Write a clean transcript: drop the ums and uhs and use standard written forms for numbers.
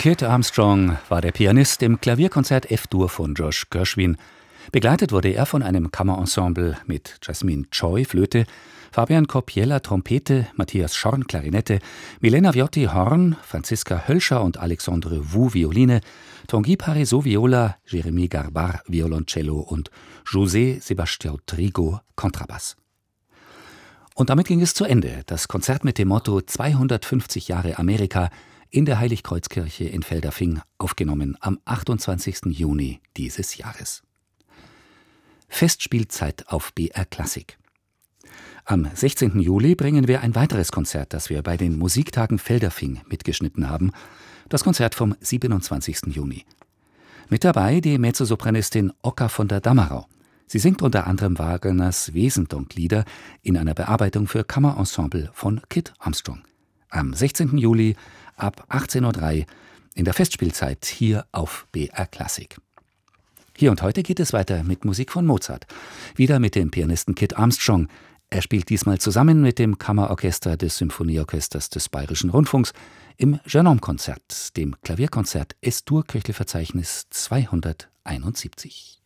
Kit Armstrong war der Pianist im Klavierkonzert F-Dur von Josh Gershwin. Begleitet wurde er von einem Kammerensemble mit Jasmine Choi Flöte, Fabian Coppiela Trompete, Matthias Schorn Klarinette, Milena Viotti Horn, Franziska Hölscher und Alexandre Wu Violine, Tanguy Parisot Viola, Jérémy Garbar Violoncello und José Sebastião Trigo Kontrabass. Und damit ging es zu Ende. Das Konzert mit dem Motto 250 Jahre Amerika in der Heiligkreuzkirche in Feldafing, aufgenommen am 28. Juni dieses Jahres. Festspielzeit auf BR Klassik. Am 16. Juli bringen wir ein weiteres Konzert, das wir bei den Musiktagen Feldafing mitgeschnitten haben, das Konzert vom 27. Juni. Mit dabei die Mezzosopranistin Oka von der Dammerau. Sie singt unter anderem Wagners Wesendonck-Lieder in einer Bearbeitung für Kammerensemble von Kit Armstrong. Am 16. Juli ab 18:03 Uhr in der Festspielzeit hier auf BR Klassik. Hier und heute geht es weiter mit Musik von Mozart. Wieder mit dem Pianisten Kit Armstrong. Er spielt diesmal zusammen mit dem Kammerorchester des Symphonieorchesters des Bayerischen Rundfunks im Genome-Konzert, dem Klavierkonzert S-Dur Köchelverzeichnis 271.